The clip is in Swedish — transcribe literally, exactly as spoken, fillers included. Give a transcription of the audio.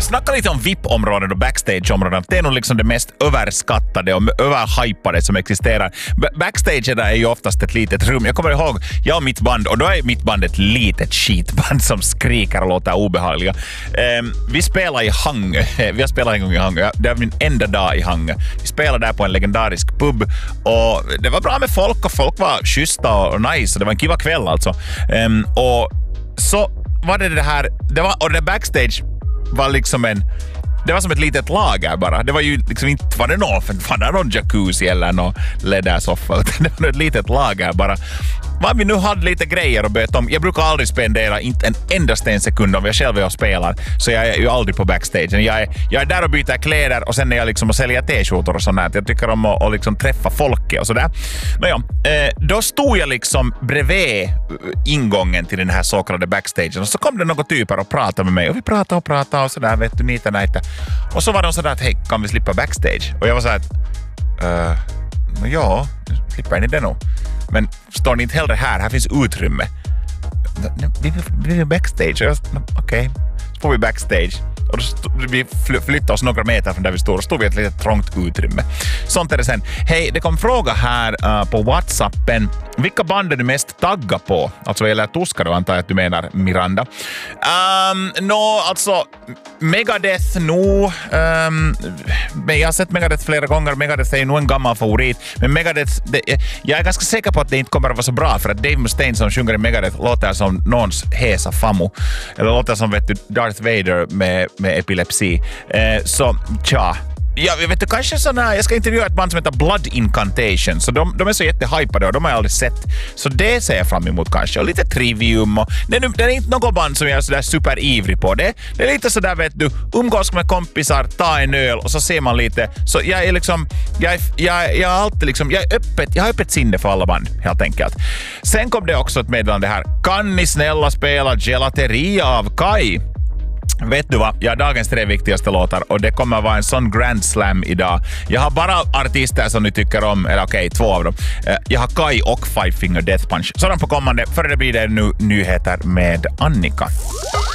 snacka lite om V I P-områden och backstage-områden. Det är nog liksom det mest överskattade och överhypade som existerar. B- backstage där är ju oftast ett litet rum. Jag kommer ihåg, jag och mitt band, och då är mitt band ett litet skitband som skriker och låter obehagliga. Um, vi spelar i Hang. Vi har spelat en gång i Hang. Det är min enda dag i Hang. Vi spelade där på en legendarisk pub och det var bra med folk och folk var schyssta och nice. Det var en kiva kväll alltså. Um, och så var det det här, det var, och det backstage var liksom en, det var som ett litet lager bara. Det var ju liksom inte, var det någon, var det någon jacuzzi eller någon lädersoffa, utan det var ett litet lager bara. Vad vi nu hade lite grejer och böt om. Jag brukar aldrig spendera inte en endaste en sekund om jag själv är och spelar. Så jag är ju aldrig på backstage. Jag är, jag är där och byter kläder och sen är jag liksom och säljer t-shirtar och sånt. Jag tycker om att och liksom träffa folket och sådär. Men ja, eh, då stod jag liksom bredvid ingången till den här så kallade backstagen. Och så kom det några typer och pratade med mig. Och vi pratade och pratade och sådär, vet du, nita näita. Och så var de sådär att, hej, kan vi slippa backstage? Och jag var såhär att, uh, ja, slipper ni det nog? Men står ni inte hellre här? Här finns utrymme. Vi är backstage. Okej, okay. Så får vi backstage. Och då st- vi fly- flyttade oss några meter från där vi står och stod vi i ett litet trångt utrymme. Sånt är det sen. Hej, det kom fråga här uh, på WhatsAppen. Vilka band är du mest tagga på? Alltså, eller Tuska då, antar jag att du menar, Miranda. Um, Nå, no, alltså Megadeth, no. Um, men jag har sett Megadeth flera gånger. Megadeth är ju nog en gammal favorit. Men Megadeth, det, jag är ganska säker på att det inte kommer att vara så bra. För att Dave Mustaine som sjunger i Megadeth låter som någons hesa fammo. Eller låter som, vet du, Darth Vader med med epilepsi. Eh, så, tja. Ja, vet du, kanske såna, jag ska intervjua ett band som heter Blood Incantation. Så de, de är så jättehypade och de har jag aldrig sett. Så det ser jag fram emot kanske. Och lite Trivium. Och, det, är, det är inte något band som jag är sådär superivrig på. Det, det är lite sådär, vet du, umgås med kompisar, ta en öl och så ser man lite. Så jag är liksom, jag är, jag, jag är alltid liksom, jag är öppet, jag har öppet sinne för alla band, helt enkelt. Sen kom det också ett meddelande här. Kan ni snälla spela Gelateria av Kai? Vet du vad? Jag har dagens tre viktigaste låtar och det kommer vara en sån grand slam idag. Jag har bara artister som ni tycker om, eller okej, okay, två av dem. Jag har Kai och Five Finger Death Punch. Sådan på kommande, före det blir det nu nyheter med Annika.